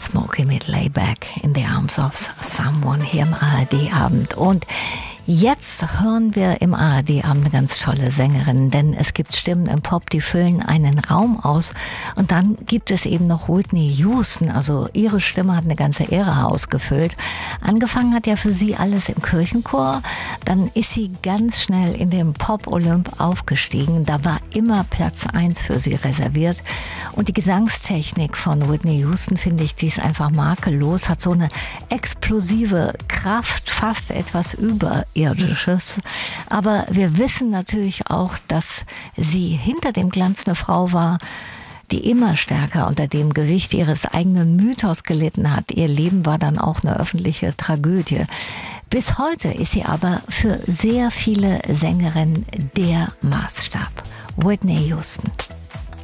Smokey mit Layback in the Arms of Someone hier im ARD-Abend. Und jetzt hören wir im ARD-Abend eine ganz tolle Sängerin, denn es gibt Stimmen im Pop, die füllen einen Raum aus. Und dann gibt es eben noch Whitney Houston, also ihre Stimme hat eine ganze Ära ausgefüllt. Angefangen hat ja für sie alles im Kirchenchor, dann ist sie ganz schnell in dem Pop-Olymp aufgestiegen. Da war immer Platz 1 für sie reserviert. Und die Gesangstechnik von Whitney Houston, finde ich, die ist einfach makellos, hat so eine explosive Kraft, fast etwas Überirdisches. Aber wir wissen natürlich auch, dass sie hinter dem Glanz eine Frau war, die immer stärker unter dem Gewicht ihres eigenen Mythos gelitten hat. Ihr Leben war dann auch eine öffentliche Tragödie. Bis heute ist sie aber für sehr viele Sängerinnen der Maßstab. Whitney Houston.